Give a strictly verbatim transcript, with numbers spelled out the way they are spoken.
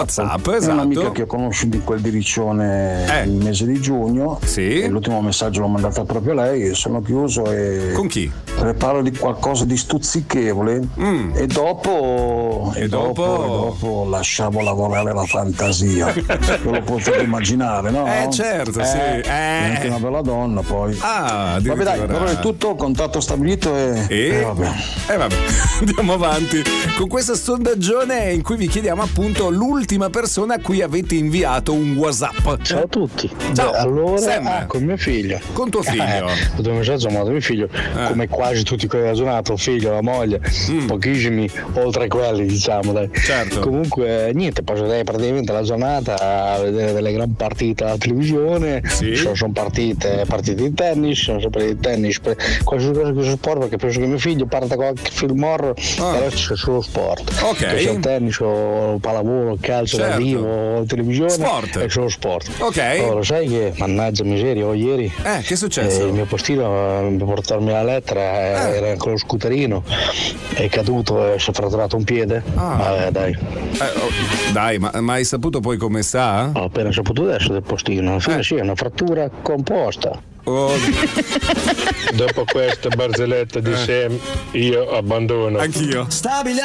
WhatsApp, È esatto. un'amica che ho conosciuto in quel di Riccione Eh. il mese di giugno. Sì. E l'ultimo messaggio l'ho mandato proprio a lei. Sono chiuso e. Con chi? Preparo di qualcosa di stuzzichevole. Mm. E dopo. E E dopo, dopo? e dopo lasciamo lavorare la fantasia. Ve lo potete immaginare, no? Eh, certo, sì. Eh. Anche una bella donna, poi. Ah, Vabbè, dai, addirittura. però è tutto, contatto stabilito e. E e vabbè. eh, vabbè. Andiamo avanti con questa sondaggione in cui vi chiediamo appunto l'ultima persona a cui avete inviato un WhatsApp. Ciao a tutti. Ciao. Beh, allora, Sam. ah, con mio figlio. Con tuo figlio. Eh, due messaggio ho mandato mio figlio, Eh. come quasi tutti quelli della giornata, il figlio, la moglie, Mm. pochissimi oltre quelli, diciamo, dai. Certo. Comunque, niente, passerei praticamente la giornata a vedere delle gran partite alla televisione. Sì. Sono, sono partite, partite di tennis, sono sempre di tennis, per qualsiasi cosa che sia sport, perché penso che mio figlio parta qualche film horror Ah. e adesso c'è solo sport. Ok. Che sia il tennis o pallavolo, calcio Certo. da vivo, o televisione, Sport. è solo sport. Ok. Allora, sai che, mannaggia miseria, oh, ieri Eh, che è eh, successo? il mio postino eh, per portarmi la lettera eh, Eh. era con lo scooterino, è caduto e si è fratturato un piede. Ah. Vabbè, dai, Eh, oh, dai, ma, ma hai saputo poi come sta? ho appena saputo adesso del postino. Alla fine Eh. sì, è una frattura composta. Oh, Dopo questa barzelletta di Sam, io abbandono. anch'io. Stabile.